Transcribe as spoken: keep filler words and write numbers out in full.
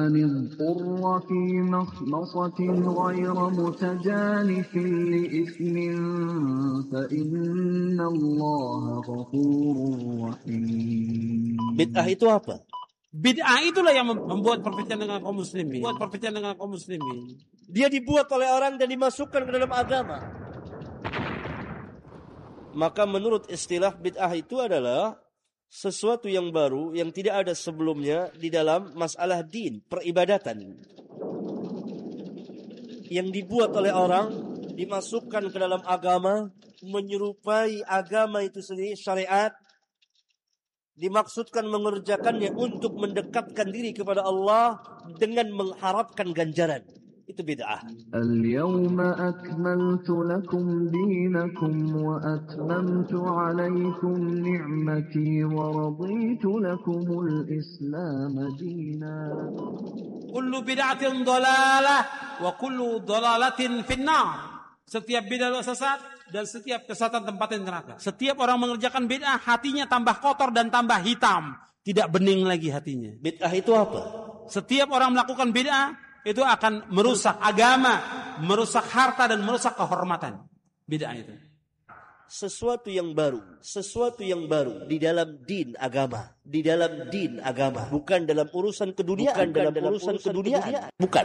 اضطر في مخمصة غير متجانف لإثم فإن الله غفور رحيم. Bid'ah itu apa? Bid'ah itulah yang membuat perpecahan dengan kaum muslimin. Membuat perpecahan dengan kaum muslimin. Dia dibuat oleh orang dan dimasukkan ke dalam agama. Maka menurut istilah bid'ah itu adalah sesuatu yang baru yang tidak ada sebelumnya di dalam masalah din, peribadatan. Yang dibuat oleh orang, dimasukkan ke dalam agama, menyerupai agama itu sendiri, syariat. Dimaksudkan mengerjakannya untuk mendekatkan diri kepada Allah dengan mengharapkan ganjaran. Itu bid'ah. Al-yawma akmaltu lakum dinakum wa atmamtu alaykum ni'mati wa raditu lakumul Islam dina. Kullu bid'atin dhalalah wa kullu dhalalatin finnar. Setiap bid'ah sesat dan setiap kesesatan tempatnya neraka. Setiap orang mengerjakan bid'ah, hatinya tambah kotor dan tambah hitam, tidak bening lagi hatinya. Bid'ah itu apa? Setiap orang melakukan bid'ah itu akan merusak agama, merusak harta dan merusak kehormatan. Bid'ah itu sesuatu yang baru, sesuatu yang baru di dalam din agama, di dalam din agama, bukan dalam urusan keduniaan, bukan dalam, dalam urusan keduniaan, bukan.